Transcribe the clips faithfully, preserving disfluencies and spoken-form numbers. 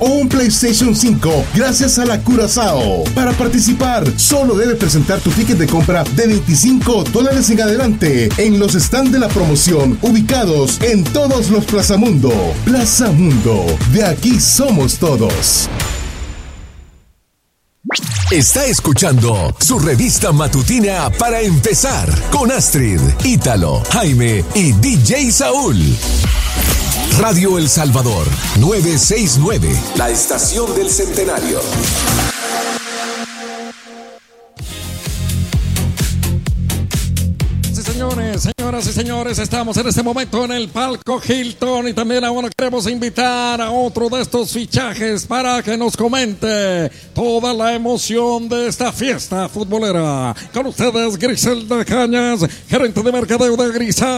o un PlayStation cinco gracias a la Curazao. Para participar, solo debes presentar tu ticket de compra de veinticinco dólares en adelante en los stands de la promoción ubicados en todos los Plaza Mundo. Plaza Mundo, de aquí somos todos. Está escuchando su revista matutina para empezar con Astrid, Ítalo, Jaime y D J Saúl. Radio El Salvador, novecientos sesenta y nueve, la estación del centenario. Señores, señoras y señores, estamos en este momento en el palco Hilton y también ahora queremos invitar a otro de estos fichajes para que nos comente toda la emoción de esta fiesta futbolera. Con ustedes, Griselda Cañas, gerente de mercadeo de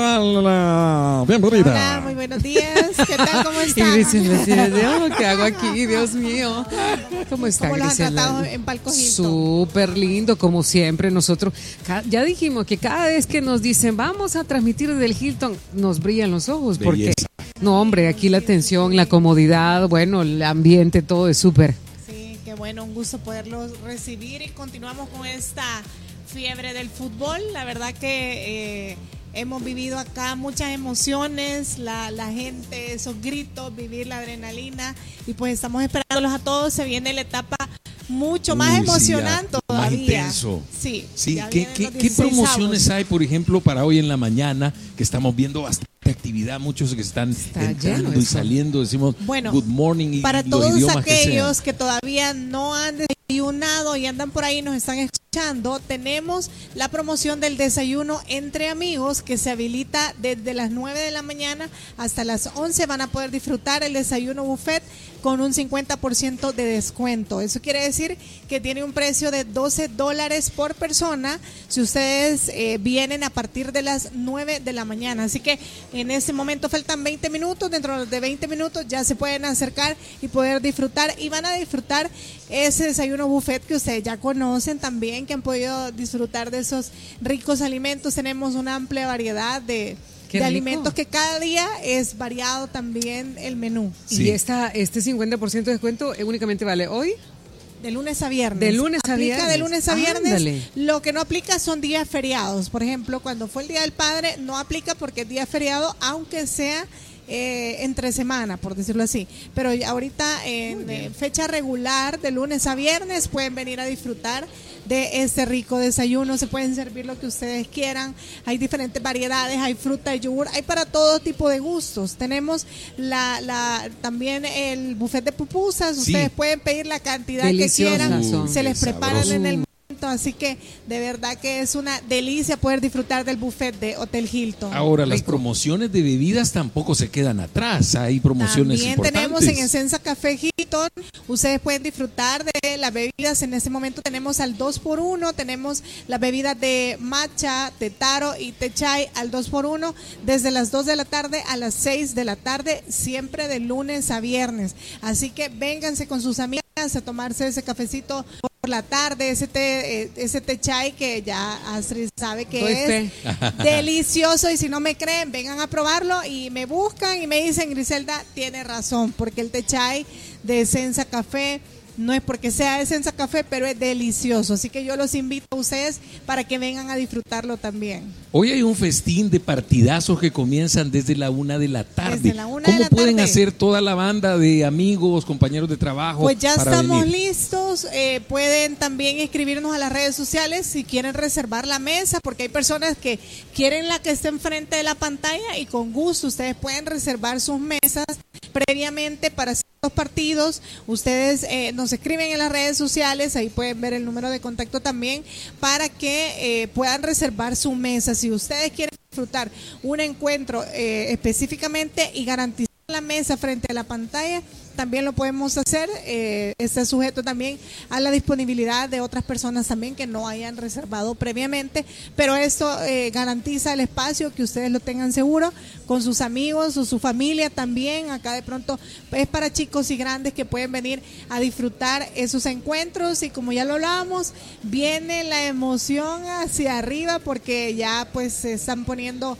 Griselda. Bienvenida. Hola, muy buenos días. ¿Qué tal? ¿Cómo están? Y Griselda, ¿qué hago aquí? Dios mío. ¿Cómo está, ¿Cómo los han Griselda? tratado en palco Hilton? Súper lindo, como siempre. Nosotros ya dijimos que cada vez que nos dicen vamos a transmitir desde el Hilton, nos brillan los ojos. Porque, no hombre, aquí la atención, la comodidad, bueno, el ambiente, todo es súper. Sí, qué bueno, un gusto poderlos recibir y continuamos con esta fiebre del fútbol. La verdad que eh, hemos vivido acá muchas emociones, la, la gente, esos gritos, vivir la adrenalina y pues estamos esperándolos a todos. Se viene la etapa mucho más Uy, emocionante sí, todavía. Más intenso. Sí. Sí, ya ¿qué, vienen qué, los qué dieciséis promociones avos. hay, por ejemplo, para hoy en la mañana? Que estamos viendo bastante actividad, muchos que están Está entrando lleno y eso. saliendo, decimos Bueno, good morning y para los todos idiomas que aquellos sean. que, todavía no han desayunado y andan por ahí y nos están escuchando, tenemos la promoción del desayuno entre amigos que se habilita desde las nueve de la mañana hasta las once. Van a poder disfrutar el desayuno buffet con un cincuenta por ciento de descuento. Eso quiere decir que tiene un precio de doce dólares por persona si ustedes eh, vienen a partir de las nueve de la mañana. Así que en este momento faltan veinte minutos. Dentro de veinte minutos ya se pueden acercar y poder disfrutar. Y van a disfrutar ese desayuno buffet que ustedes ya conocen también, que han podido disfrutar de esos ricos alimentos. Tenemos una amplia variedad de... Qué de rico. alimentos que cada día es variado también el menú. Sí. Y esta, este cincuenta por ciento de descuento eh, únicamente vale hoy. De lunes a viernes. De lunes a aplica viernes. de lunes a viernes. Ándale. Lo que no aplica son días feriados. Por ejemplo, cuando fue el Día del Padre, no aplica porque es día feriado, aunque sea eh, entre semana, por decirlo así. Pero ahorita en eh, fecha regular, de lunes a viernes, pueden venir a disfrutar de este rico desayuno. Se pueden servir lo que ustedes quieran. Hay diferentes variedades, hay fruta, hay yogur, hay para todo tipo de gustos. Tenemos la, la también el buffet de pupusas. Sí. Ustedes pueden pedir la cantidad Deliciosas que quieran. son. Se les Qué preparan sabroso. en el momento. Así que de verdad que es una delicia poder disfrutar del buffet de Hotel Hilton. Ahora, las Rico. promociones de bebidas tampoco se quedan atrás. Hay promociones También importantes. tenemos en Esenza Café Hilton, ustedes pueden disfrutar de las bebidas. En este momento tenemos al dos por uno, tenemos las bebidas de matcha, de taro y té chai al dos por uno desde las dos de la tarde a las seis de la tarde, siempre de lunes a viernes. Así que vénganse con sus amigas a tomarse ese cafecito por la tarde, ese té, eh, ese té chai que ya Astrid sabe que Doy es fe. delicioso. Y si no me creen, vengan a probarlo y me buscan y me dicen, Griselda tiene razón, porque el té chai de Esenza Café no es porque sea Esenza Café, pero es delicioso. Así que yo los invito a ustedes para que vengan a disfrutarlo también. Hoy hay un festín de partidazos que comienzan desde la una de la tarde. Desde la una ¿Cómo de la pueden tarde. hacer toda la banda de amigos, compañeros de trabajo? Pues ya para estamos venir? listos. Eh, pueden también escribirnos a las redes sociales si quieren reservar la mesa, porque hay personas que quieren la que esté enfrente de la pantalla y con gusto ustedes pueden reservar sus mesas previamente para ciertos partidos. Ustedes eh, nos escriben en las redes sociales, ahí pueden ver el número de contacto también para que eh, puedan reservar su mesa. Si ustedes quieren disfrutar un encuentro eh, específicamente y garantizar la mesa frente a la pantalla, también lo podemos hacer. Eh, está sujeto también a la disponibilidad de otras personas también que no hayan reservado previamente, pero esto eh, garantiza el espacio, que ustedes lo tengan seguro con sus amigos o su familia también. Acá de pronto es para chicos y grandes que pueden venir a disfrutar esos encuentros. Y como ya lo hablábamos, viene la emoción hacia arriba porque ya pues se están poniendo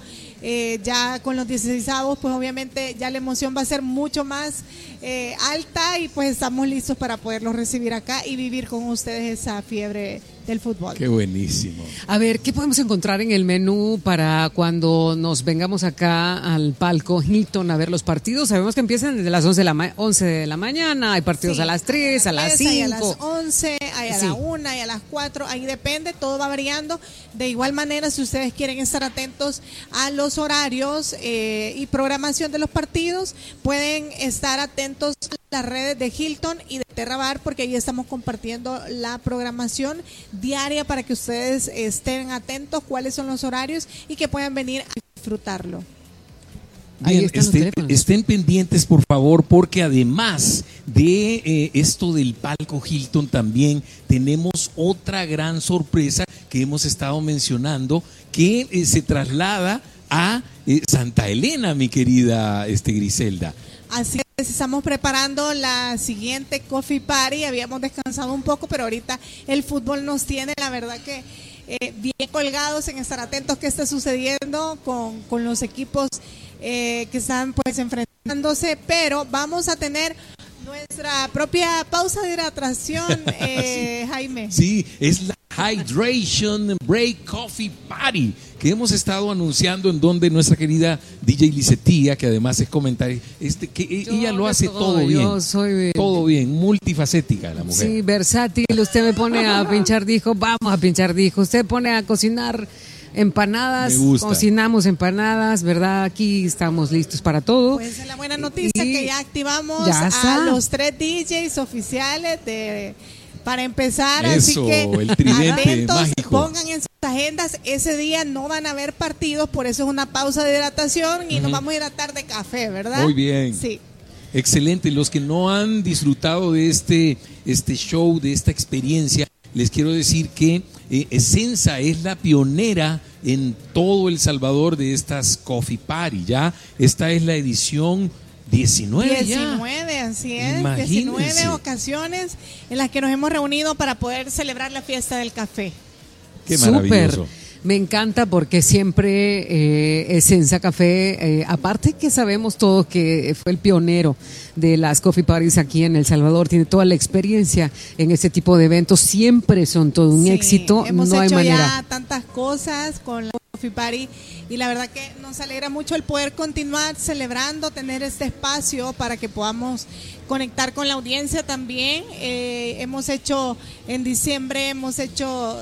eh, ya con los dieciseisavos, pues obviamente ya la emoción va a ser mucho más eh, alta y pues estamos listos para poderlos recibir acá y vivir con ustedes esa fiebre del fútbol. Qué buenísimo. A ver, ¿qué podemos encontrar en el menú para cuando nos vengamos acá al palco Hilton a ver los partidos? Sabemos que empiezan desde las once de la, ma- once de la mañana, hay partidos Sí, a las tres, a las cinco. Hay a las once, hay a Sí. la una, hay a las cuatro, ahí depende, todo va variando. De igual manera, si ustedes quieren estar atentos a los horarios eh, y programación de los partidos, pueden estar atentos a las redes de Hilton y de Terra Bar, porque ahí estamos compartiendo la programación diaria para que ustedes estén atentos cuáles son los horarios y que puedan venir a disfrutarlo. Ahí Bien, están los este- teléfonos. estén pendientes por favor, porque además de eh, esto del palco Hilton también tenemos otra gran sorpresa que hemos estado mencionando, que eh, se traslada a eh, Santa Elena, mi querida este, Griselda. Así es, estamos preparando la siguiente Coffee Party. Habíamos descansado un poco, pero ahorita el fútbol nos tiene, la verdad que eh, bien colgados en estar atentos qué está sucediendo con, con los equipos eh, que están pues enfrentándose, pero vamos a tener nuestra propia pausa de hidratación, eh, Jaime. Sí, es la Hydration Break Coffee Party que hemos estado anunciando, en donde nuestra querida D J Lizetía, que además es comentario, este, que Yo ella lo de hace todo, todo, yo bien, soy- todo bien, multifacética la mujer. Sí, versátil. Usted me pone a pinchar dijo, vamos a pinchar dijo. Usted pone a cocinar empanadas, Me gusta. cocinamos empanadas, ¿verdad? Aquí estamos listos para todo. Pues es la buena noticia Y- que ya activamos Ya a está. los tres D Js oficiales de para empezar, Eso, así que el tridente atentos, mágico. pongan en sus agendas, ese día no van a haber partidos, por eso es una pausa de hidratación y nos vamos a hidratar de café, ¿verdad? Muy bien. Sí. Excelente. Los que no han disfrutado de este, este show, de esta experiencia, les quiero decir que eh, Essenza es la pionera en todo El Salvador de estas Coffee Party. Ya esta es la edición diecinueve. ya. diecinueve, así es, Imagínense. diecinueve ocasiones en las que nos hemos reunido para poder celebrar la fiesta del café. Qué Súper. maravilloso. Me encanta porque siempre eh, Essenza Café, eh, aparte que sabemos todos que fue el pionero de las coffee parties aquí en El Salvador, tiene toda la experiencia en este tipo de eventos, siempre son todo un Sí, éxito, hemos no hay hecho manera. ya tantas cosas con la Coffee Party y la verdad que nos alegra mucho el poder continuar celebrando, tener este espacio para que podamos conectar con la audiencia también. Eh, hemos hecho en diciembre, hemos hecho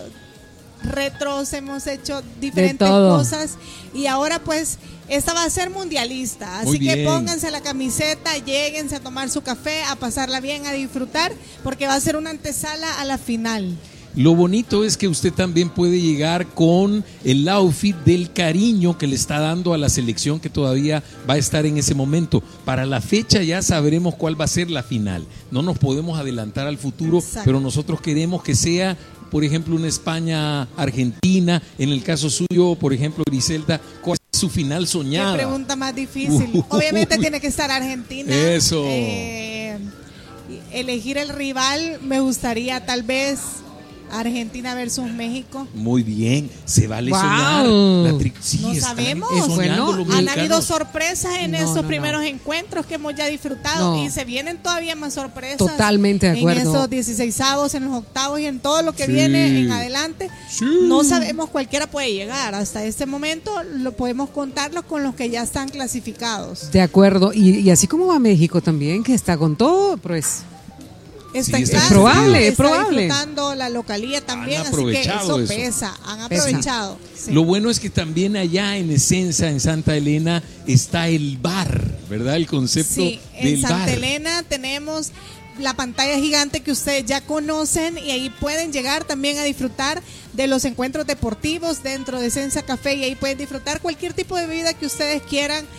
retros, hemos hecho diferentes todo. cosas y ahora pues esta va a ser mundialista, así Muy que bien. pónganse la camiseta, lléguense a tomar su café, a pasarla bien, a disfrutar, porque va a ser una antesala a la final. Lo bonito es que usted también puede llegar con el outfit del cariño que le está dando a la selección, que todavía va a estar en ese momento. Para la fecha ya sabremos cuál va a ser la final. No nos podemos adelantar al futuro, Exacto. pero nosotros queremos que sea, por ejemplo, una España-Argentina. En el caso suyo, por ejemplo, Griselda, ¿cuál es su final Qué soñada? pregunta más difícil. Uy. Obviamente tiene que estar Argentina. Eso. Eh, elegir el rival, me gustaría tal vez Argentina versus México. Muy bien, se vale Wow. soñar. La tri- sí, No están sabemos. soñando Bueno, los Han mexicanos. habido sorpresas en No, estos no, no. primeros encuentros que hemos ya disfrutado No. y se vienen todavía más sorpresas. Totalmente de acuerdo. En esos dieciseisavos, en los octavos y en todo lo que Sí. viene en adelante. Sí. No sabemos, cualquiera puede llegar. Hasta este momento lo podemos contarlos con los que ya están clasificados. De acuerdo, y, y así como va México también, que está con todo, pues Está Sí, en está casa, Es probable, es está probable. disfrutando la localía también, Han así que aprovechado eso, eso. pesa, han Pesa. aprovechado. Sí. Lo bueno es que también allá en Essenza, en Santa Elena, está el bar, ¿verdad? El concepto Sí, en del Santa bar. Elena tenemos la pantalla gigante que ustedes ya conocen y ahí pueden llegar también a disfrutar de los encuentros deportivos dentro de Essenza Café y ahí pueden disfrutar cualquier tipo de bebida que ustedes quieran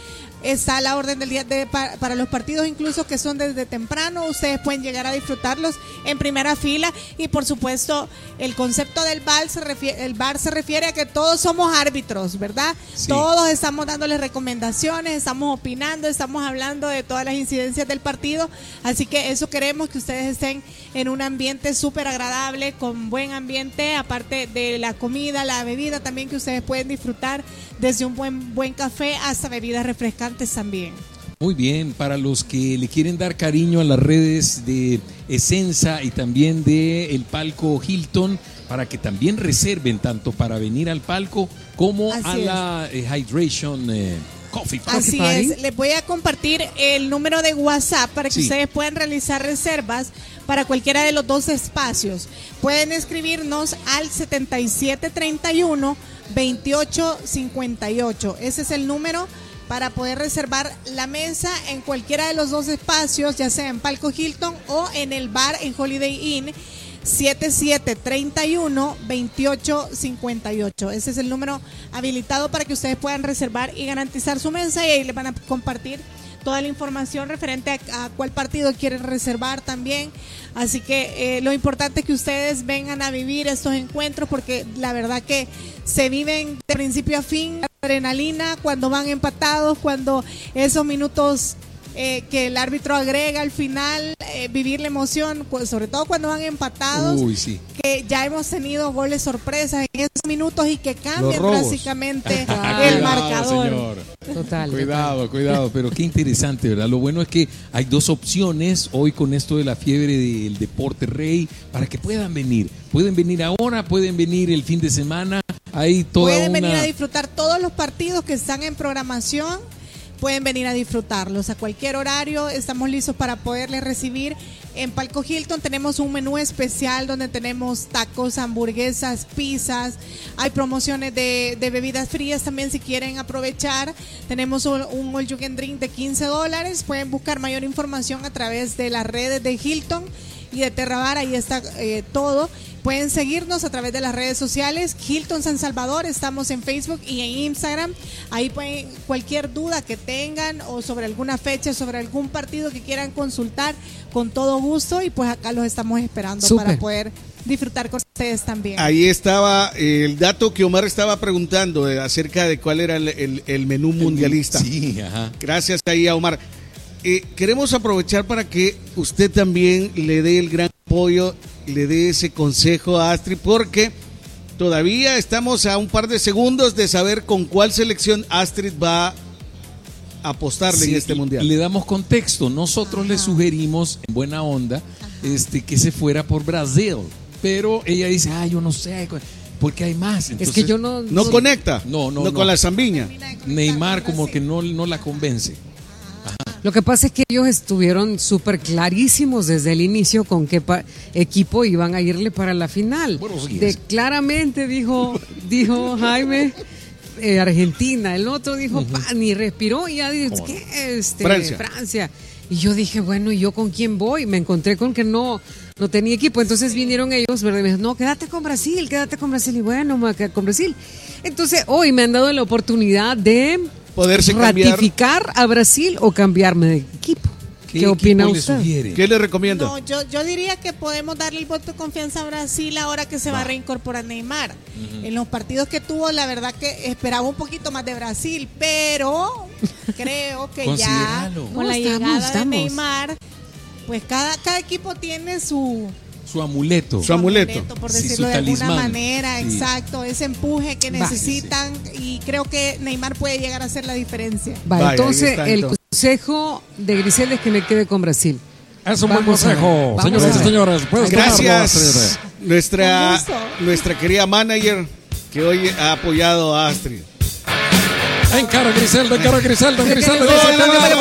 está a la orden del día de, para, para los partidos incluso que son desde temprano, ustedes pueden llegar a disfrutarlos en primera fila. Y por supuesto el concepto del bar se refiere, el bar se refiere a que todos somos árbitros, ¿verdad? Sí. Todos estamos dándoles recomendaciones, estamos opinando, estamos hablando de todas las incidencias del partido, así que eso queremos, que ustedes estén en un ambiente súper agradable, con buen ambiente, aparte de la comida, la bebida también, que ustedes pueden disfrutar desde un buen, buen café hasta bebidas refrescantes también. Muy bien, para los que le quieren dar cariño a las redes de Essenza y también de el palco Hilton, para que también reserven tanto para venir al palco como Así a es. la eh, Hydration eh, Coffee Party. Así es, les voy a compartir el número de WhatsApp para que sí. ustedes puedan realizar reservas para cualquiera de los dos espacios. Pueden escribirnos al setenta y siete treinta y uno veintiocho cincuenta y ocho. Ese es el número para poder reservar la mesa en cualquiera de los dos espacios, ya sea en Palco Hilton o en el bar en Holiday Inn. Setenta y siete treinta y uno veintiocho cincuenta y ocho. Ese es el número habilitado para que ustedes puedan reservar y garantizar su mesa, y ahí les van a compartir toda la información referente a, a cuál partido quieren reservar también. Así que eh, lo importante es que ustedes vengan a vivir estos encuentros, porque la verdad que se viven de principio a fin, adrenalina, cuando van empatados, cuando esos minutos Eh, que el árbitro agrega al final, eh, vivir la emoción, pues, sobre todo cuando van empatados. Uy, sí. Que ya hemos tenido goles sorpresas en esos minutos y que cambian drásticamente el cuidado, marcador. Señor. Total. Cuidado, total. cuidado, pero qué interesante, ¿verdad? Lo bueno es que hay dos opciones hoy con esto de la fiebre del deporte rey, para que puedan venir. Pueden venir ahora, pueden venir el fin de semana. Hay toda pueden una... venir a disfrutar todos los partidos que están en programación. Pueden venir a disfrutarlos a cualquier horario. Estamos listos para poderles recibir. En Palco Hilton tenemos un menú especial donde tenemos tacos, hamburguesas, pizzas. Hay promociones de, de bebidas frías también, si quieren aprovechar. Tenemos un, un all you can drink de quince dólares. Pueden buscar mayor información a través de las redes de Hilton y de Terrabar. Ahí está eh, todo. Pueden seguirnos a través de las redes sociales, Hilton San Salvador, estamos en Facebook y en Instagram. Ahí pueden, cualquier duda que tengan o sobre alguna fecha, sobre algún partido que quieran consultar, con todo gusto, y pues acá los estamos esperando. Super. Para poder disfrutar con ustedes también. Ahí estaba el dato que Omar estaba preguntando eh, acerca de cuál era el, el, el menú mundialista. Sí, ajá. Gracias ahí a Omar. Eh, queremos aprovechar para que usted también le dé el gran apoyo, le dé ese consejo a Astrid, porque todavía estamos a un par de segundos de saber con cuál selección Astrid va a apostarle sí, en este mundial. Le damos contexto. Nosotros Ajá. le sugerimos en buena onda este, que se fuera por Brasil, pero ella dice, ah, yo no sé, porque hay más. Entonces, es que yo no... ¿No, no conecta? No, no, no. no. Con la zambiña. Neymar como que no, no la convence. Ajá. Lo que pasa es que ellos estuvieron súper clarísimos desde el inicio con qué pa- equipo iban a irle para la final. De, claramente dijo, dijo Jaime, eh, Argentina. El otro dijo, uh-huh. pa, ni respiró y ya dijo, ¿qué? Este, Francia. Francia. Y yo dije, bueno, ¿y yo con quién voy? Me encontré con que no, no tenía equipo. Entonces vinieron ellos, ¿verdad? Y me dijeron, no, quédate con Brasil, quédate con Brasil. Y bueno, me voy a quedar con Brasil. Entonces hoy me han dado la oportunidad de poderse ratificar cambiar a Brasil o cambiarme de equipo. ¿Qué, ¿Qué opina usted? Le ¿Qué le recomienda? No, yo, yo diría que podemos darle el voto de confianza a Brasil ahora que se va, va a reincorporar Neymar. Uh-huh. En los partidos que tuvo, la verdad que esperaba un poquito más de Brasil, pero creo que ya con no, la estamos, llegada estamos. de Neymar, pues cada, cada equipo tiene su... Su amuleto. Su amuleto. amuleto por sí, decirlo de talismán. alguna manera, sí. Exacto, ese empuje que necesitan, Va, sí, sí. y creo que Neymar puede llegar a hacer la diferencia. Va, Vaya, entonces está, el entonces. consejo de Grisel es que me quede con Brasil. Es un buen consejo, señoras y señores. Gracias, nuestra, nuestra querida manager que hoy ha apoyado a Astrid. En cara Griselda, en cara Griselda, Griselda.